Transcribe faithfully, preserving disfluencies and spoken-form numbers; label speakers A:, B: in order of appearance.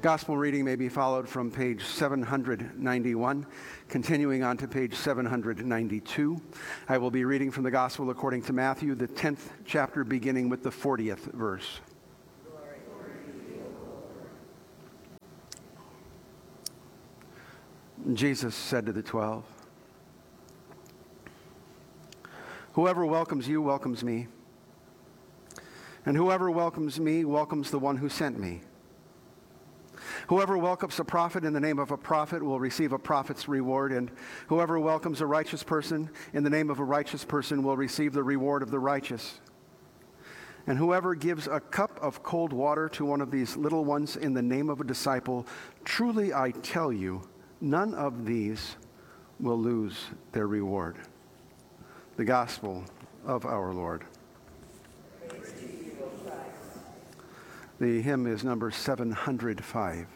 A: Gospel reading may be followed from page seven hundred ninety-one, continuing on to page seven hundred ninety-two. I will be reading from the Gospel according to Matthew, the tenth chapter, beginning with the fortieth verse. Jesus said to the twelve, "Whoever welcomes you welcomes me, and whoever welcomes me welcomes the one who sent me. Whoever welcomes a prophet in the name of a prophet will receive a prophet's reward, and whoever welcomes a righteous person in the name of a righteous person will receive the reward of the righteous. And whoever gives a cup of cold water to one of these little ones in the name of a disciple, truly I tell you, none of these will lose their reward." The Gospel of our Lord. The hymn is number seven hundred five.